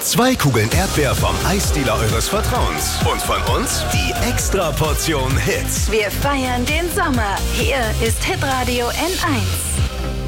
2 Kugeln Erdbeer vom Eisdealer eures Vertrauens. Und von uns die Extra-Portion Hits. Wir feiern den Sommer. Hier ist Hitradio N1.